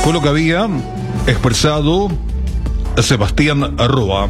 Fue lo que había expresado Sebastián Arroba.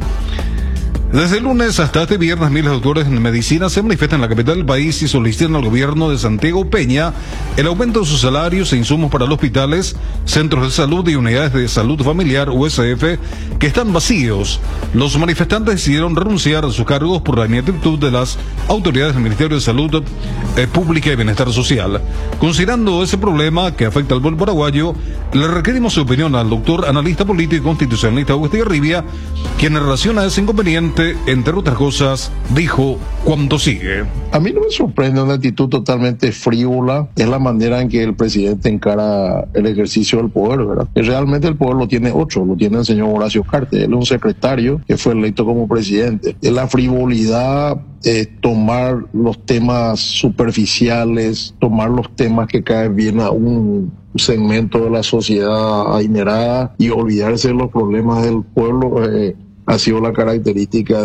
Desde el lunes hasta este viernes, miles de doctores en medicina se manifiestan en la capital del país y solicitan al gobierno de Santiago Peña el aumento de sus salarios e insumos para los hospitales, centros de salud y unidades de salud familiar USF que están vacíos. Los manifestantes decidieron renunciar a sus cargos por la ineptitud de las autoridades del Ministerio de Salud Pública y Bienestar Social. Considerando ese problema que afecta al pueblo paraguayo, le requerimos su opinión al doctor analista político y constitucionalista Augusto Garribia, quien en relación a ese inconveniente, entre otras cosas, dijo cuánto sigue. A mí no me sorprende una actitud totalmente frívola, es la manera en que el presidente encara el ejercicio del poder, ¿verdad? Que realmente el poder lo tiene otro, lo tiene el señor Horacio Cartes, él es un secretario que fue electo como presidente. Es la frivolidad, tomar los temas superficiales, tomar los temas que caen bien a un segmento de la sociedad adinerada y olvidarse de los problemas del pueblo, ha sido la característica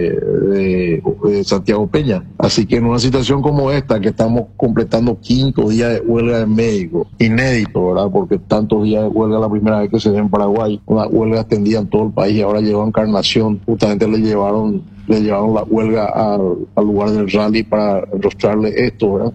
de Santiago Peña. Así que en una situación como esta, que estamos completando 5 días de huelga de médicos, inédito, ¿verdad? Porque tantos días de huelga la primera vez que se ve en Paraguay, una huelga extendida en todo el país y ahora llegó a Encarnación, justamente le llevaron la huelga al lugar del rally para mostrarle esto, ¿verdad?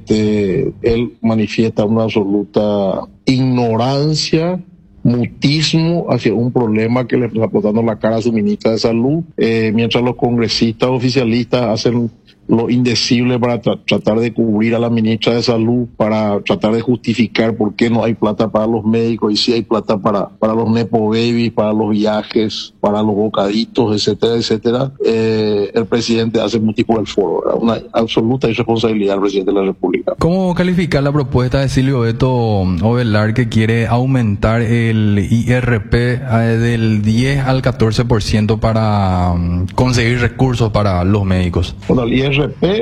Él manifiesta una absoluta ignorancia, mutismo hacia un problema que le está aportando la cara a su ministra de Salud, mientras los congresistas oficialistas hacen lo indecible para tratar de cubrir a la ministra de Salud, para tratar de justificar por qué no hay plata para los médicos y sí hay plata para los nepo babies, para los viajes, para los bocaditos, etcétera, etcétera. El presidente hace múltiplo del foro, ¿verdad? Una absoluta irresponsabilidad del presidente de la República. ¿Cómo calificar la propuesta de Silvio Beto Ovelar, que quiere aumentar el IRP del 10 al 14% para conseguir recursos para los médicos? Bueno, el IRP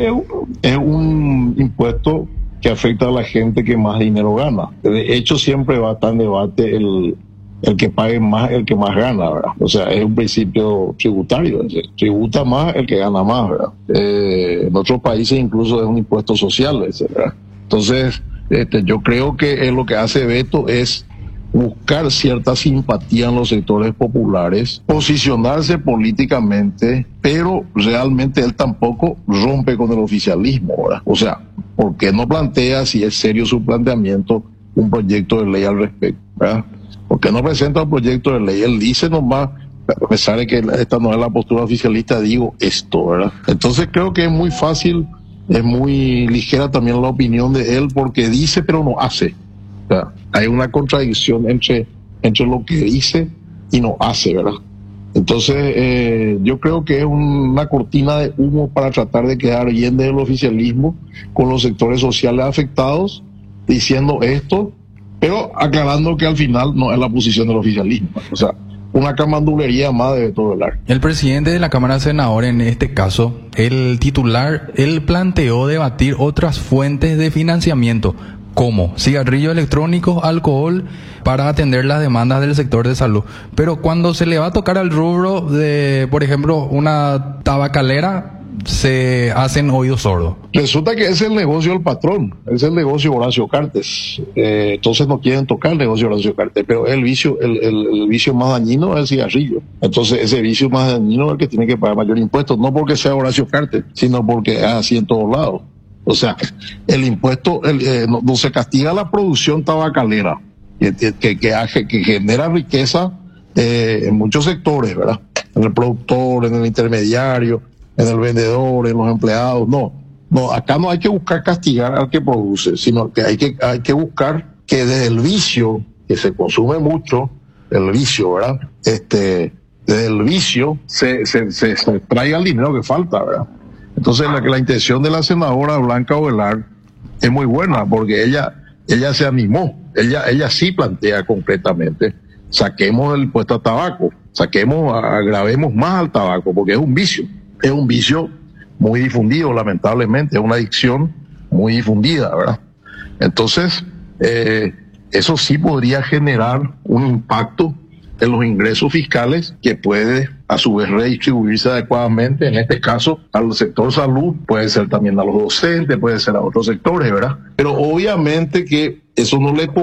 es un impuesto que afecta a la gente que más dinero gana. De hecho, siempre va a estar en debate el que pague más, el que más gana, ¿verdad? O sea, es un principio tributario. Tributa más el que gana más, ¿verdad? En otros países incluso es un impuesto social, ¿verdad? Entonces, yo creo que lo que hace Beto es buscar cierta simpatía en los sectores populares, posicionarse políticamente, pero realmente él tampoco rompe con el oficialismo, ¿verdad? O sea, ¿por qué no plantea, si es serio su planteamiento, un proyecto de ley al respecto, ¿verdad? ¿Por qué no presenta un proyecto de ley? Él dice nomás, a pesar de que esta no es la postura oficialista, digo esto, ¿verdad? Entonces creo que es muy fácil, es muy ligera también la opinión de él, porque dice pero no hace. O sea, hay una contradicción entre lo que dice y no hace, ¿verdad? Entonces, yo creo que es una cortina de humo para tratar de quedar bien del oficialismo con los sectores sociales afectados, diciendo esto, pero aclarando que al final no es la posición del oficialismo. O sea, una camandulería más de todo el arte. El presidente de la Cámara de Senadores, en este caso, el titular, él planteó debatir otras fuentes de financiamiento, como cigarrillos electrónicos, alcohol, para atender las demandas del sector de salud. Pero cuando se le va a tocar al rubro de, por ejemplo, una tabacalera, se hacen oídos sordos. Resulta que es el negocio del patrón, es el negocio de Horacio Cartes. Entonces no quieren tocar el negocio de Horacio Cartes, pero el vicio más dañino es el cigarrillo. Entonces ese vicio más dañino es el que tiene que pagar mayor impuesto, no porque sea Horacio Cartes, sino porque es así en todos lados. O sea, el impuesto no se castiga la producción tabacalera, que genera riqueza en muchos sectores, ¿verdad? En el productor, en el intermediario, en el vendedor, en los empleados. No, acá no hay que buscar castigar al que produce, sino que hay que buscar que desde el vicio, que se consume mucho, el vicio, ¿verdad? Desde el vicio se traiga el dinero que falta, ¿verdad? Entonces la intención de la senadora Blanca Ovelar es muy buena, porque ella se animó, ella sí plantea concretamente, saquemos el impuesto al tabaco, agravemos más al tabaco, porque es un vicio muy difundido, lamentablemente, es una adicción muy difundida, ¿verdad? Entonces, eso sí podría generar un impacto en los ingresos fiscales que puede a su vez redistribuirse adecuadamente, en este caso al sector salud, puede ser también a los docentes, puede ser a otros sectores, ¿verdad? Pero obviamente que eso no le